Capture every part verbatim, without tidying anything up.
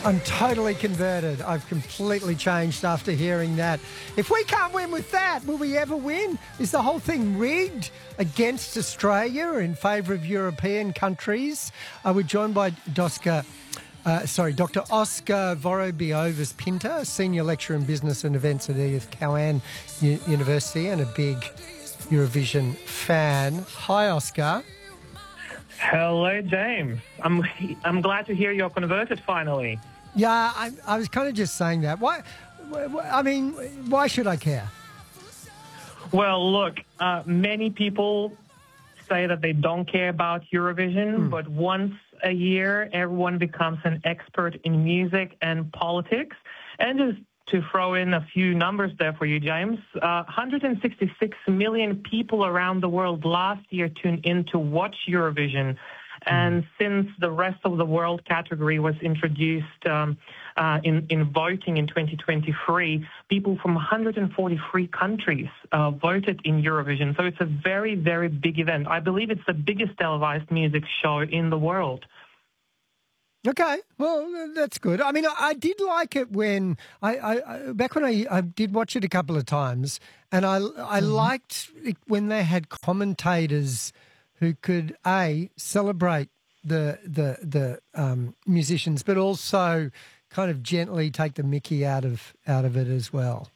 I'm totally converted. I've completely changed after hearing that. If we can't win with that, will we ever win? Is the whole thing rigged against Australia or in favour of European countries? Uh, we're joined by Doska, uh, sorry, Doctor Oscar Vorobiovis Pinter, Senior Lecturer in Business and Events at Edith Cowan U- University and a big Eurovision fan. Hi, Oscar. Hello, James. I'm I'm glad to hear you're converted finally. Yeah, I, I was kind of just saying that. Why? I mean, why should I care? Well, look, uh, many people say that they don't care about Eurovision, mm. but once a year, everyone becomes an expert in music and politics. And just to throw in a few numbers there for you, James, uh, one hundred sixty-six million people around the world last year tuned in to watch Eurovision. And mm. since the rest of the world category was introduced um, uh, in, in voting in twenty twenty-three, people from one hundred forty-three countries uh, voted in Eurovision. So it's a very, very big event. I believe it's the biggest televised music show in the world. Okay, well, that's good. I mean, I, I did like it when I, I, I back when I, I did watch it a couple of times, and I, I mm-hmm. liked it when they had commentators who could a celebrate the the the um, musicians, but also kind of gently take the mickey out of out of it as well.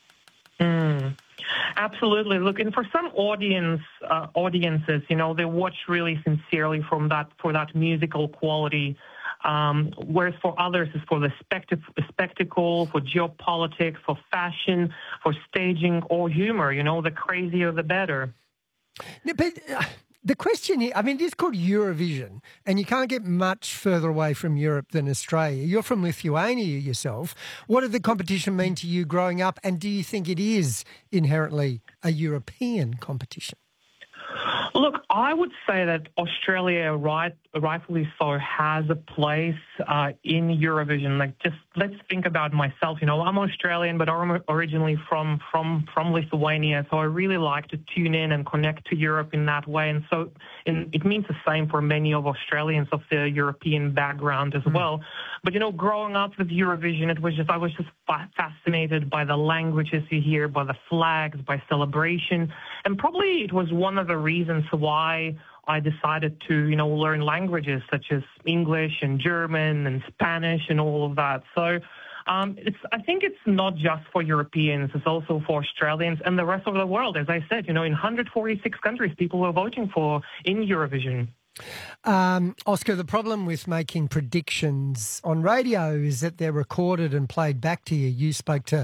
Mm. Absolutely. Look, and for some audience uh, audiences, you know, they watch really sincerely from that for that musical quality. Um, whereas for others, it's for the spectac- spectacle, for geopolitics, for fashion, for staging, or humor. You know, the crazier, the better. No, but uh, the question here, I mean, it is called Eurovision, and you can't get much further away from Europe than Australia. You're from Lithuania yourself. What did the competition mean to you growing up, and do you think it is inherently a European competition? Look, I would say that Australia, right, rightfully so, has a place uh, in Eurovision. Like, just let's think about myself. You know, I'm Australian, but I'm originally from from from Lithuania, so I really like to tune in and connect to Europe in that way. And so, in, it means the same for many of Australians of the European background as mm. well. But you know, growing up with Eurovision, it was just I was just fascinated by the languages you hear, by the flags, by celebration, and probably it was one of the reasons why I decided to, you know, learn languages such as English and German and Spanish and all of that. So um, it's, I think it's not just for Europeans, it's also for Australians and the rest of the world. As I said, you know, in one hundred forty-six countries, people were voting for in Eurovision. Um, Oscar, the problem with making predictions on radio is that they're recorded and played back to you. You spoke to